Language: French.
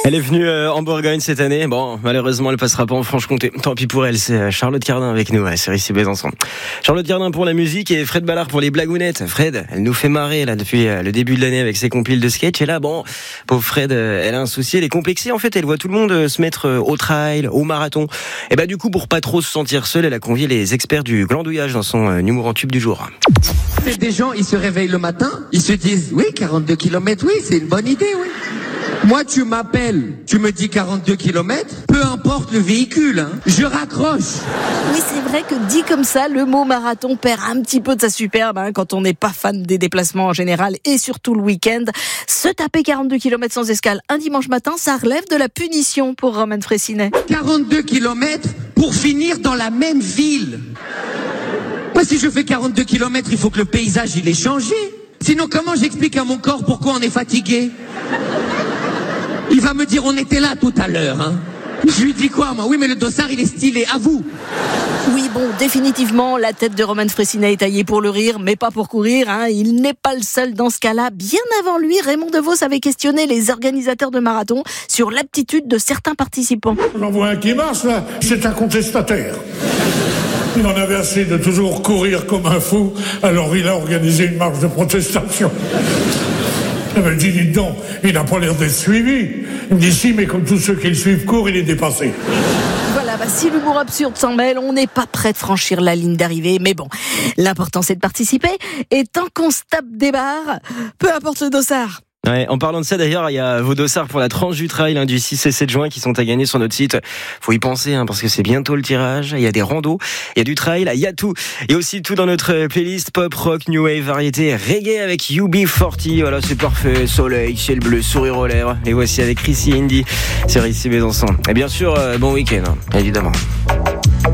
Elle est venue en Bourgogne cette année. Bon, malheureusement, elle passera pas en Franche-Comté. Tant pis pour elle, c'est Charlotte Cardin avec nous, c'est Ici Besançon. Charlotte Cardin pour la musique et Fred Ballard pour les blagounettes. Fred, elle nous fait marrer là depuis le début de l'année avec ses compiles de sketch. Et là, bon, pauvre Fred, elle a un souci, elle est complexée. En fait, elle voit tout le monde se mettre au trail, au marathon. Et bah du coup, pour pas trop se sentir seule, elle a convié les experts du glandouillage dans son humour en tube du jour. Des gens, ils se réveillent le matin, ils se disent, oui, 42 km, oui, c'est une bonne idée, oui. Moi, tu m'appelles, tu me dis 42 km, peu importe le véhicule, hein, je raccroche. Oui, c'est vrai que dit comme ça, le mot marathon perd un petit peu de sa superbe quand on n'est pas fan des déplacements en général et surtout le week-end. Se taper 42 km sans escale un dimanche matin, ça relève de la punition pour Roman Fressinet. 42 km pour finir dans la même ville. Moi, si je fais 42 km, il faut que le paysage, il ait changé. Sinon, comment j'explique à mon corps pourquoi on est fatigué ? Il va me dire, on était là tout à l'heure, hein. Je lui dis quoi, moi ? Oui, mais le dossard, il est stylé, à vous. Oui, bon, définitivement, la tête de Roman Fressinet est taillée pour le rire, mais pas pour courir, hein. Il n'est pas le seul dans ce cas-là. Bien avant lui, Raymond DeVos avait questionné les organisateurs de marathon sur l'aptitude de certains participants. J'en vois un qui marche, là, c'est un contestataire. Il en avait assez de toujours courir comme un fou, alors il a organisé une marche de protestation. Il me dit, dites donc, il n'a pas l'air d'être suivi. Il me dit, si, mais comme tous ceux qui le suivent courent, il est dépassé. Voilà, si l'humour absurde s'en mêle, on n'est pas prêt de franchir la ligne d'arrivée. Mais bon, l'important c'est de participer. Et tant qu'on se tape des barres, peu importe le dossard. Ouais, en parlant de ça d'ailleurs, il y a vos dossards pour la tranche du trail du 6 et 7 juin qui sont à gagner sur notre site. Faut y penser parce que c'est bientôt le tirage. Il y a des randos, il y a du trail, il y a tout. Et aussi tout dans notre playlist pop, rock, new wave, variété, reggae avec UB40. Voilà, c'est parfait. Soleil, ciel bleu, sourire aux lèvres. Et voici avec Chrissy Indy sur Ici Besançon. Et bien sûr, bon week-end, évidemment.